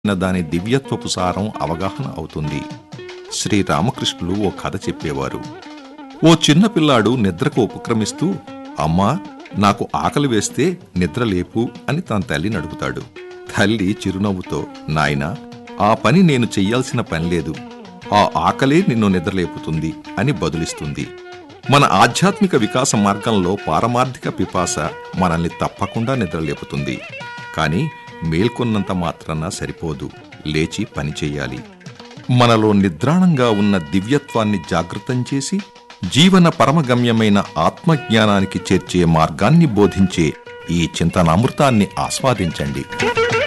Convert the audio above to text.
దాని దివ్యత్వపు సారం అవగాహన అవుతుంది. శ్రీరామకృష్ణులు ఓ కథ చెప్పేవారు. ఓ చిన్నపిల్లాడు నిద్రకు ఉపక్రమిస్తూ, అమ్మా, నాకు ఆకలి వేస్తే నిద్రలేపు అని తన తల్లిని అడుగుతాడు. తల్లి చిరునవ్వుతో, నాయనా, ఆ పని నేను చెయ్యాల్సిన పనిలేదు, ఆ ఆకలే నిన్ను నిద్రలేపుతుంది అని బదులిస్తుంది. మన ఆధ్యాత్మిక వికాస మార్గంలో పారమార్థిక పిపాస మనల్ని తప్పకుండా నిద్రలేపుతుంది. కాని మేల్కొన్నంత మాత్రాన సరిపోదు, లేచి పనిచెయ్యాలి. మనలో నిద్రాణంగా ఉన్న దివ్యత్వాన్ని జాగృతం చేసి జీవన పరమగమ్యమైన ఆత్మజ్ఞానానికి చేర్చే మార్గాన్ని బోధించే ఈ చింతనామృతాన్ని ఆస్వాదించండి.